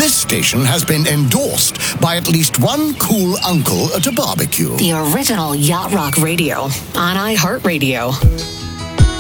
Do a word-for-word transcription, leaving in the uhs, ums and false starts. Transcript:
This station has been endorsed by at least one cool uncle at a barbecue. The original Yacht Rock Radio on iHeartRadio.